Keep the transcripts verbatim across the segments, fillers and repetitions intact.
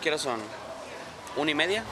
¿Qué hora son? ¿Una y media?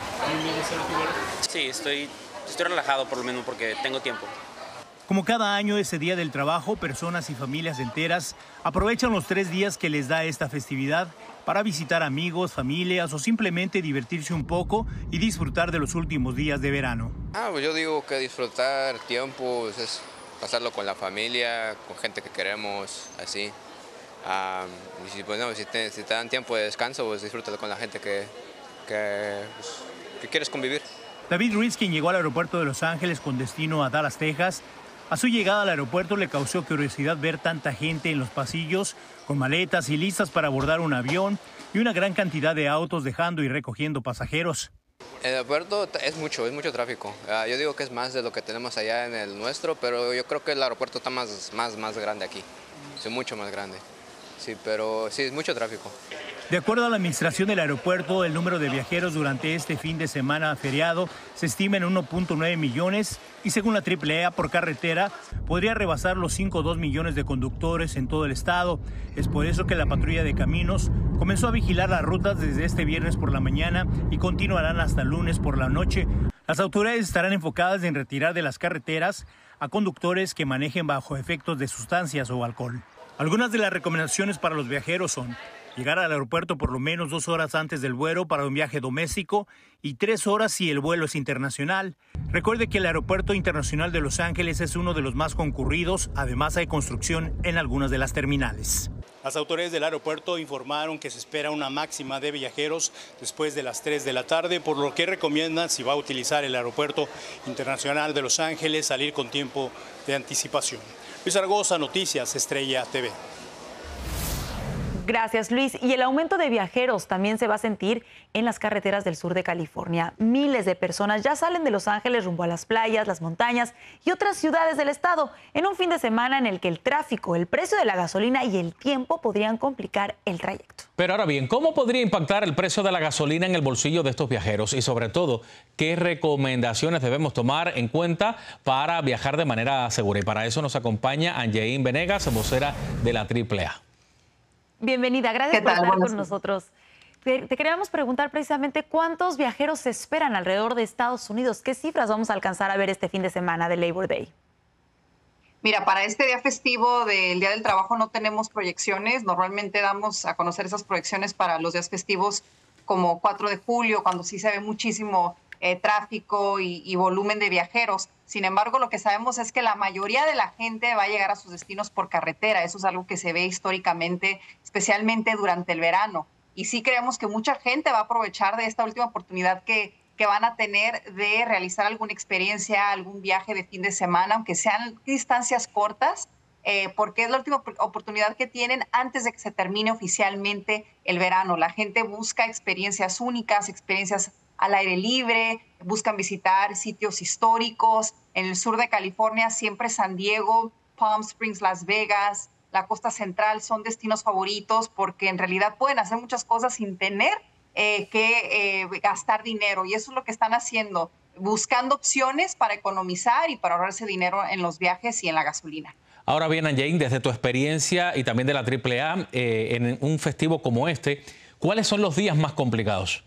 Sí, estoy, estoy relajado por lo mismo porque tengo tiempo. Como cada año, ese día del trabajo, personas y familias enteras aprovechan los tres días que les da esta festividad para visitar amigos, familias o simplemente divertirse un poco y disfrutar de los últimos días de verano. Ah, pues yo digo que disfrutar tiempo pues es pasarlo con la familia, con gente que queremos, así. Um, y si, pues, no, si, te, si te dan tiempo de descanso, pues disfrútalo con la gente que, que, pues, que quieres convivir. David Ruiz, quien llegó al aeropuerto de Los Ángeles con destino a Dallas, Texas, a su llegada al aeropuerto le causó curiosidad ver tanta gente en los pasillos, con maletas y listas para abordar un avión y una gran cantidad de autos dejando y recogiendo pasajeros. El aeropuerto es mucho, es mucho tráfico. Uh, yo digo que es más de lo que tenemos allá en el nuestro, pero yo creo que el aeropuerto está más, más, más grande aquí. Es mucho más grande. Sí, pero sí, es mucho tráfico. De acuerdo a la administración del aeropuerto, el número de viajeros durante este fin de semana feriado se estima en uno punto nueve millones y según la triple A por carretera podría rebasar los cinco punto dos millones de conductores en todo el estado. Es por eso que la patrulla de caminos comenzó a vigilar las rutas desde este viernes por la mañana y continuarán hasta el lunes por la noche. Las autoridades estarán enfocadas en retirar de las carreteras a conductores que manejen bajo efectos de sustancias o alcohol. Algunas de las recomendaciones para los viajeros son llegar al aeropuerto por lo menos dos horas antes del vuelo para un viaje doméstico y tres horas si el vuelo es internacional. Recuerde que el Aeropuerto Internacional de Los Ángeles es uno de los más concurridos, además hay construcción en algunas de las terminales. Las autoridades del aeropuerto informaron que se espera una máxima de viajeros después de las tres de la tarde, por lo que recomiendan, si va a utilizar el Aeropuerto Internacional de Los Ángeles, salir con tiempo de anticipación. Luis Argoza, Noticias Estrella T V. Gracias, Luis. Y el aumento de viajeros también se va a sentir en las carreteras del sur de California. Miles de personas ya salen de Los Ángeles rumbo a las playas, las montañas y otras ciudades del estado en un fin de semana en el que el tráfico, el precio de la gasolina y el tiempo podrían complicar el trayecto. Pero ahora bien, ¿cómo podría impactar el precio de la gasolina en el bolsillo de estos viajeros? Y sobre todo, ¿qué recomendaciones debemos tomar en cuenta para viajar de manera segura? Y para eso nos acompaña Angeín Venegas, vocera de la triple A. Bienvenida, gracias por tal? estar Buenas con nosotros. Te, te queríamos preguntar precisamente cuántos viajeros se esperan alrededor de Estados Unidos. ¿Qué cifras vamos a alcanzar a ver este fin de semana de Labor Day? Mira, para este día festivo del Día del Trabajo no tenemos proyecciones. Normalmente damos a conocer esas proyecciones para los días festivos como cuatro de julio, cuando sí se ve muchísimo eh, tráfico y, y volumen de viajeros. Sin embargo, lo que sabemos es que la mayoría de la gente va a llegar a sus destinos por carretera. Eso es algo que se ve históricamente, especialmente durante el verano. Y sí creemos que mucha gente va a aprovechar de esta última oportunidad que, que van a tener de realizar alguna experiencia, algún viaje de fin de semana, aunque sean distancias cortas, eh, porque es la última oportunidad que tienen antes de que se termine oficialmente el verano. La gente busca experiencias únicas, experiencias al aire libre, buscan visitar sitios históricos. En el sur de California, siempre San Diego, Palm Springs, Las Vegas, la costa central son destinos favoritos porque en realidad pueden hacer muchas cosas sin tener eh, que eh, gastar dinero. Y eso es lo que están haciendo, buscando opciones para economizar y para ahorrarse dinero en los viajes y en la gasolina. Ahora bien, Angeín, desde tu experiencia y también de la triple A, eh, en un festivo como este, ¿cuáles son los días más complicados?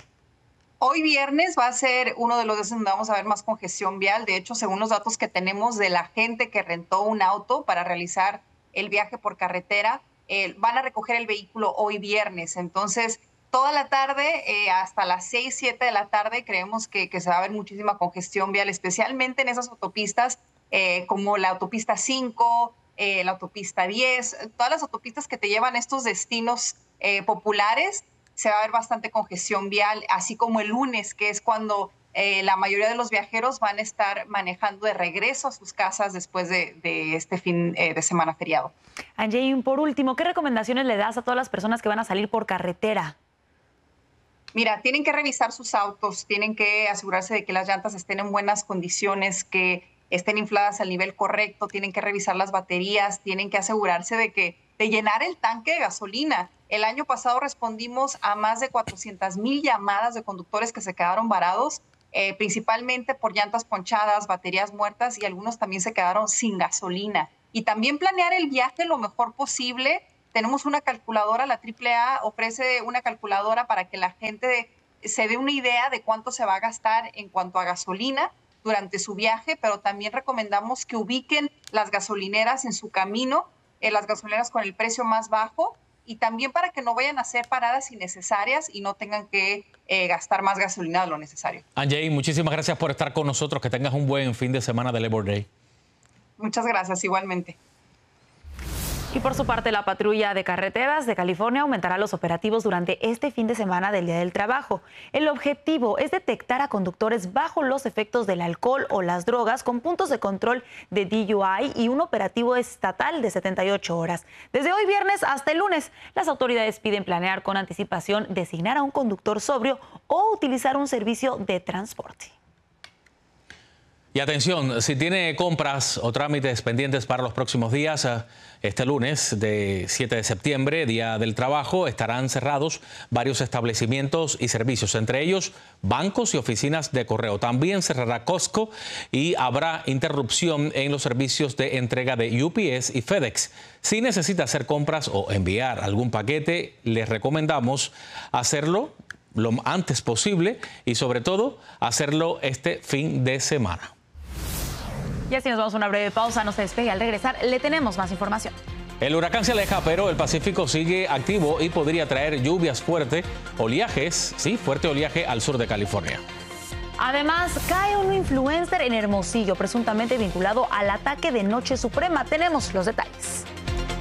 Hoy viernes va a ser uno de los días donde vamos a ver más congestión vial. De hecho, según los datos que tenemos de la gente que rentó un auto para realizar el viaje por carretera, eh, van a recoger el vehículo hoy viernes. Entonces, toda la tarde, eh, hasta las seis, siete de la tarde, creemos que, que se va a ver muchísima congestión vial, especialmente en esas autopistas eh, como la autopista cinco, eh, la autopista diez, todas las autopistas que te llevan a estos destinos eh, populares. Se va a ver bastante congestión vial, así como el lunes, que es cuando eh, la mayoría de los viajeros van a estar manejando de regreso a sus casas después de, de este fin eh, de semana feriado. Angeín, por último, ¿qué recomendaciones le das a todas las personas que van a salir por carretera? Mira, tienen que revisar sus autos, tienen que asegurarse de que las llantas estén en buenas condiciones, que estén infladas al nivel correcto, tienen que revisar las baterías, tienen que asegurarse de que de llenar el tanque de gasolina. El año pasado respondimos a más de cuatrocientas mil llamadas de conductores que se quedaron varados, eh, principalmente por llantas ponchadas, baterías muertas y algunos también se quedaron sin gasolina. Y también planear el viaje lo mejor posible, tenemos una calculadora, la triple A ofrece una calculadora para que la gente se dé una idea de cuánto se va a gastar en cuanto a gasolina durante su viaje, pero también recomendamos que ubiquen las gasolineras en su camino, eh, las gasolineras con el precio más bajo, y también para que no vayan a hacer paradas innecesarias y no tengan que eh, gastar más gasolina de lo necesario. Angie, muchísimas gracias por estar con nosotros. Que tengas un buen fin de semana de Labor Day. Muchas gracias, igualmente. Y por su parte, la patrulla de carreteras de California aumentará los operativos durante este fin de semana del Día del Trabajo. El objetivo es detectar a conductores bajo los efectos del alcohol o las drogas con puntos de control de D U I y un operativo estatal de setenta y ocho horas. Desde hoy viernes hasta el lunes, las autoridades piden planear con anticipación, designar a un conductor sobrio o utilizar un servicio de transporte. Y atención, si tiene compras o trámites pendientes para los próximos días, este lunes de siete de septiembre, Día del Trabajo, estarán cerrados varios establecimientos y servicios, entre ellos bancos y oficinas de correo. También cerrará Costco y habrá interrupción en los servicios de entrega de U P S y FedEx. Si necesita hacer compras o enviar algún paquete, les recomendamos hacerlo lo antes posible y sobre todo hacerlo este fin de semana. Y así nos vamos a una breve pausa, no se despegue. Al regresar le tenemos más información. El huracán se aleja, pero el Pacífico sigue activo y podría traer lluvias fuertes, oleajes, sí, fuerte oleaje al sur de California. Además, cae un influencer en Hermosillo, presuntamente vinculado al ataque de Noche Suprema. Tenemos los detalles.